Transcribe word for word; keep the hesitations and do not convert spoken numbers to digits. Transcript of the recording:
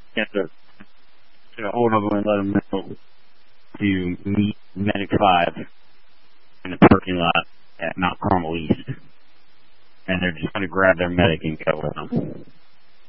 You have to get a hold of them and let them know to meet Medic five in the parking lot at Mount Carmel East. And they're just going to grab their medic and go with them.